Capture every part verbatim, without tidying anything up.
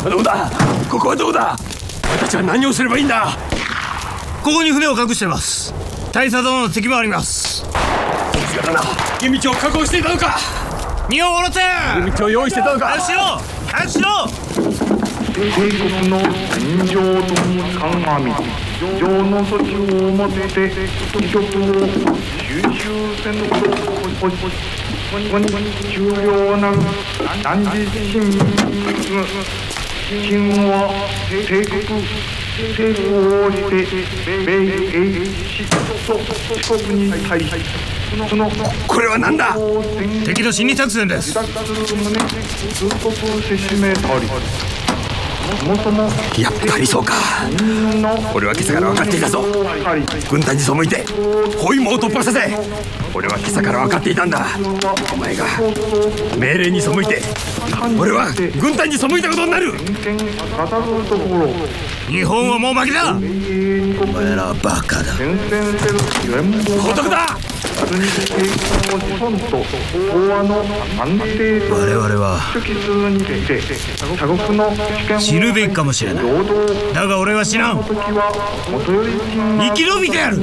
どこだ、ここはどこだ。私たちは何をすればいいんだ。 ここに船を隠しています。大佐殿の敵もあります。 姿だな、逃げ道を確保していたのか。 荷を下ろせ。 逃げ道を用意していたのか。 早くしろ早くしろ。 帝国の人情とに鑑み情の措置をもって敵局を収集せぬことここに重要な何時親密金は帝国政府を応じて米英四四国に対しそのこれは何だ。 敵の心理作戦です。 通告せしめたりやっぱりそうか。俺は今朝から分かっていたぞ。軍隊に背いて包囲網を突破させ。俺は今朝から分かっていたんだ。お前が命令に背いて俺は軍隊に背いたことになる。 日本はもう負けだ。 お前らはバカだ。報徳だ。 我々は死ぬべきかもしれない。だが俺は死なん。生き延びてやる。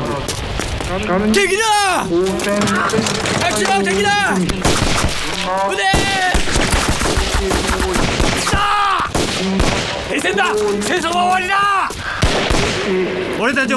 敵だ。あっちだ、敵だ。腕停戦だ。戦争は終わりだ。 俺たち